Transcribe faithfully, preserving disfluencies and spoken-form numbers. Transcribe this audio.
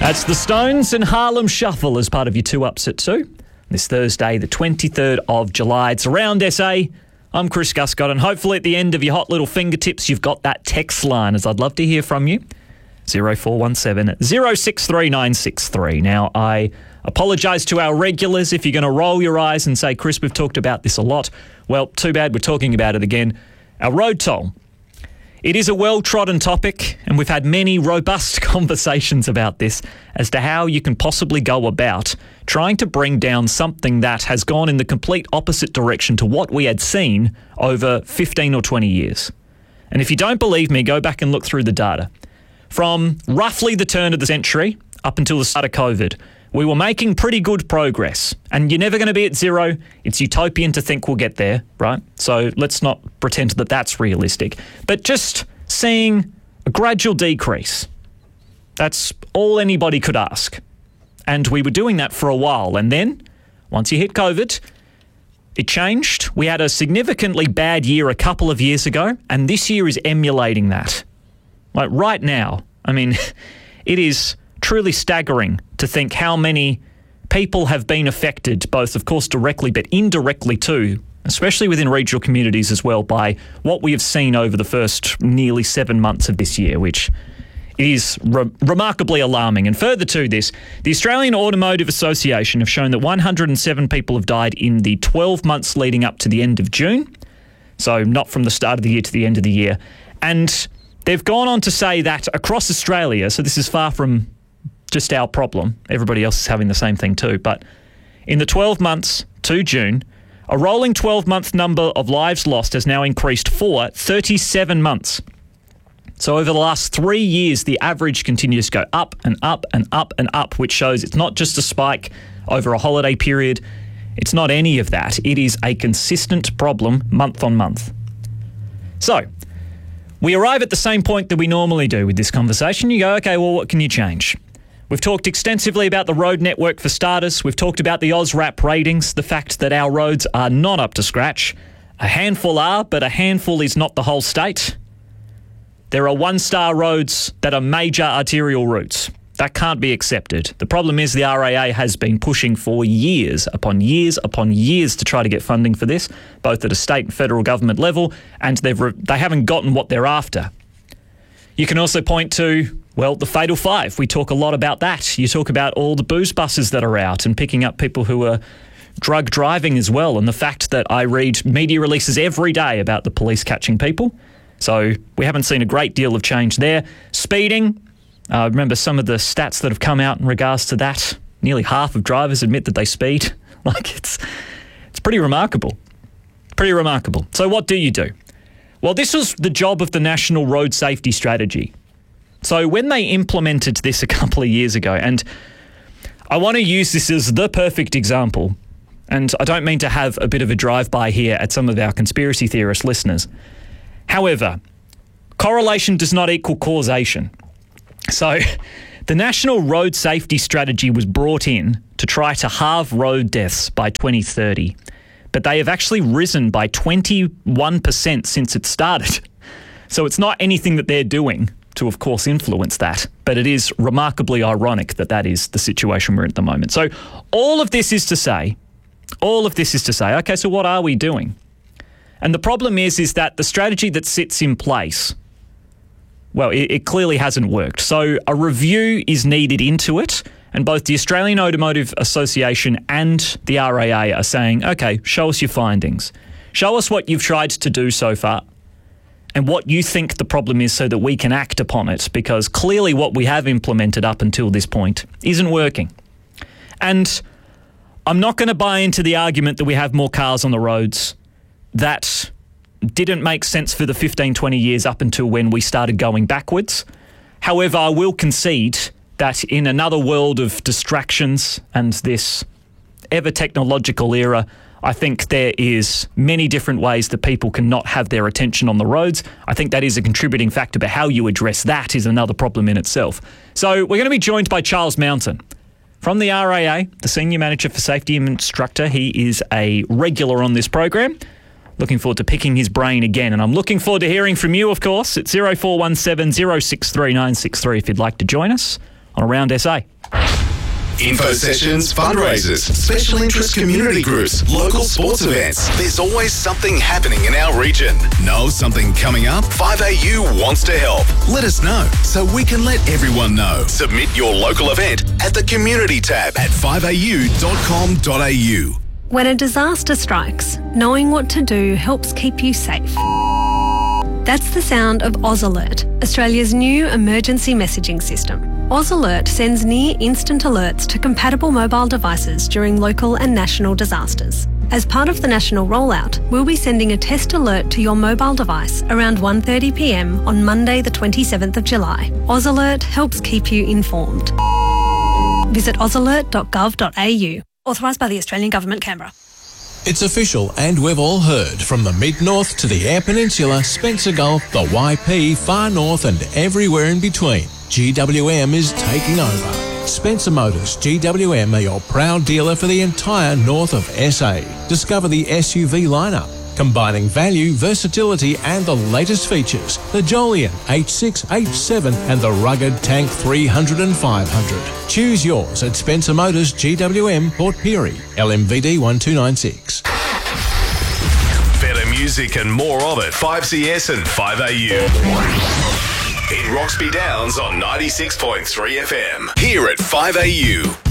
That's the Stones and Harlem Shuffle as part of your two ups at two. This Thursday, the twenty-third of July. It's Around S A. I'm Chris Guscott, and hopefully at the end of your hot little fingertips, you've got that text line, as I'd love to hear from you. zero four one seven, zero six three nine six three. Now, I apologise to our regulars if you're going to roll your eyes and say, Chris, we've talked about this a lot. Well, too bad we're talking about it again. Our road toll. It is a well-trodden topic, and we've had many robust conversations about this as to how you can possibly go about trying to bring down something that has gone in the complete opposite direction to what we had seen over fifteen or twenty years. And if you don't believe me, go back and look through the data. From roughly the turn of the century up until the start of COVID, we were making pretty good progress. And you're never going to be at zero. It's utopian to think we'll get there, right? So let's not pretend that that's realistic. But just seeing a gradual decrease, that's all anybody could ask. And we were doing that for a while. And then, once you hit COVID, it changed. We had a significantly bad year a couple of years ago, and this year is emulating that. Like right now, I mean, it is truly staggering to think how many people have been affected, both, of course, directly, but indirectly too, especially within regional communities as well, by what we have seen over the first nearly seven months of this year, which is re- remarkably alarming. And further to this, the Australian Automotive Association have shown that one hundred seven people have died in the twelve months leading up to the end of June, so not from the start of the year to the end of the year. And they've gone on to say that across Australia, so this is far from just our problem, everybody else is having the same thing too, but in the twelve months to June, a rolling twelve-month number of lives lost has now increased for thirty-seven months. So over the last three years, the average continues to go up and up and up and up, which shows it's not just a spike over a holiday period. It's not any of that. It is a consistent problem month on month. So we arrive at the same point that we normally do with this conversation. You go, okay, well, what can you change? We've talked extensively about the road network for starters. We've talked about the AusRap ratings, the fact that our roads are not up to scratch. A handful are, but a handful is not the whole state. There are one-star roads that are major arterial routes. That can't be accepted. The problem is the R A A has been pushing for years upon years upon years to try to get funding for this, both at a state and federal government level, and they've re- they haven't gotten what they're after. You can also point to, well, the Fatal Five. We talk a lot about that. You talk about all the booze buses that are out and picking up people who are drug driving as well, and the fact that I read media releases every day about the police catching people. So we haven't seen a great deal of change there. Speeding. Uh, remember some of the stats that have come out in regards to that. Nearly half of drivers admit that they speed. Like, it's it's pretty remarkable. Pretty remarkable. So what do you do? Well, this was the job of the National Road Safety Strategy. So when they implemented this a couple of years ago, and I want to use this as the perfect example, and I don't mean to have a bit of a drive-by here at some of our conspiracy theorist listeners. However, correlation does not equal causation. So the National Road Safety Strategy was brought in to try to halve road deaths by twenty thirty, but they have actually risen by twenty-one percent since it started. So it's not anything that they're doing to, of course, influence that, but it is remarkably ironic that that is the situation we're in at the moment. So all of this is to say, all of this is to say, okay, so what are we doing? And the problem is, is that the strategy that sits in place, well, it, it clearly hasn't worked. So a review is needed into it, and both the Australian Automotive Association and the R A A are saying, okay, show us your findings. Show us what you've tried to do so far and what you think the problem is so that we can act upon it, because clearly what we have implemented up until this point isn't working. And I'm not going to buy into the argument that we have more cars on the roads. That didn't make sense for the fifteen, twenty years up until when we started going backwards. However, I will concede that in another world of distractions and this ever-technological era, I think there is many different ways that people can not have their attention on the roads. I think that is a contributing factor, but how you address that is another problem in itself. So we're going to be joined by Charles Mountain from the R A A, the Senior Manager for Safety and Instructor. He is a regular on this program. Looking forward to picking his brain again. And I'm looking forward to hearing from you, of course, at zero four one seven, zero six three nine six three if you'd like to join us on Around S A. Info sessions, fundraisers, special interest community groups, local sports events. There's always something happening in our region. Know something coming up? five A U wants to help. Let us know so we can let everyone know. Submit your local event at the community tab at five a u dot com dot a u. When a disaster strikes, knowing what to do helps keep you safe. That's the sound of Oz Alert, Australia's new emergency messaging system. Oz Alert sends near-instant alerts to compatible mobile devices during local and national disasters. As part of the national rollout, we'll be sending a test alert to your mobile device around one thirty p m on Monday the twenty-seventh of July. Oz Alert helps keep you informed. Visit oz alert dot gov dot a u. Authorised by the Australian Government, Canberra. It's official, and we've all heard, from the mid-north to the Eyre Peninsula, Spencer Gulf, the Y P, far north and everywhere in between. G W M is taking over. Spencer Motors G W M are your proud dealer for the entire north of S A. Discover the S U V lineup, combining value, versatility and the latest features. The Jolion H six, H seven and the rugged Tank three hundred and five hundred. Choose yours at Spencer Motors G W M, Port Pirie, L M V D one two nine six. Better music and more of it. five C S and five A U. In Roxby Downs on ninety-six point three F M. Here at five A U.